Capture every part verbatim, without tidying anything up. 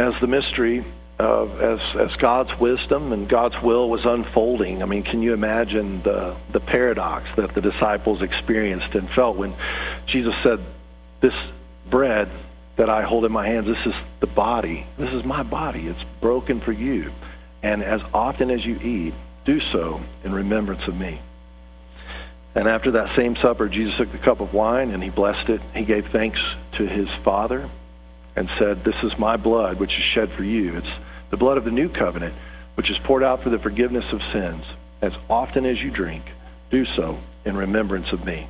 as the mystery of, as, as God's wisdom and God's will was unfolding, I mean, can you imagine the, the paradox that the disciples experienced and felt when Jesus said, this bread that I hold in my hands, this is the body. This is my body. It's broken for you. And as often as you eat, do so in remembrance of me. And after that same supper, Jesus took the cup of wine and he blessed it. He gave thanks to his Father and said, this is my blood, which is shed for you. It's the blood of the new covenant, which is poured out for the forgiveness of sins. As often as you drink, do so in remembrance of me.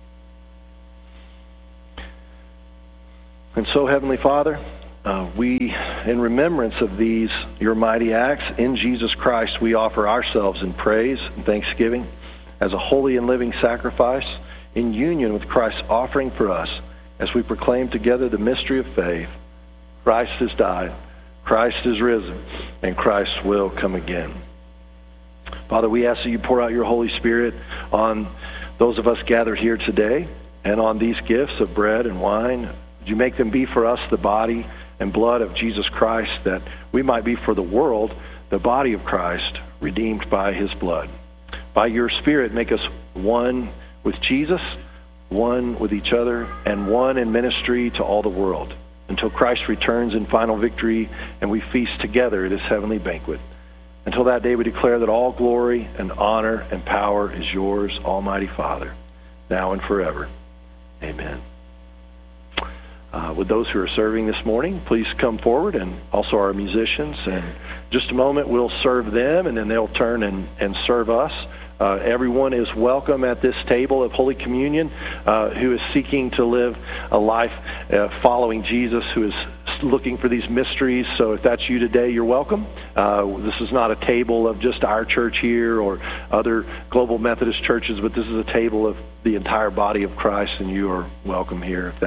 And so, Heavenly Father, uh, we, in remembrance of these, your mighty acts, in Jesus Christ, we offer ourselves in praise and thanksgiving as a holy and living sacrifice in union with Christ's offering for us as we proclaim together the mystery of faith. Christ has died, Christ is risen, and Christ will come again. Father, we ask that you pour out your Holy Spirit on those of us gathered here today and on these gifts of bread and wine. Would you make them be for us the body and blood of Jesus Christ, that we might be for the world the body of Christ, redeemed by his blood. By your Spirit, make us one with Jesus, one with each other, and one in ministry to all the world, until Christ returns in final victory and we feast together at his heavenly banquet. Until that day, we declare that all glory and honor and power is yours, Almighty Father, now and forever. Amen. Uh, with those who are serving this morning, please come forward, and also our musicians. And in just a moment, we'll serve them, and then they'll turn and, and serve us. Uh, everyone is welcome at this table of Holy Communion uh, who is seeking to live a life uh, following Jesus, who is looking for these mysteries. So if that's you today, you're welcome. Uh, this is not a table of just our church here or other Global Methodist churches, but this is a table of the entire body of Christ, and you are welcome here if that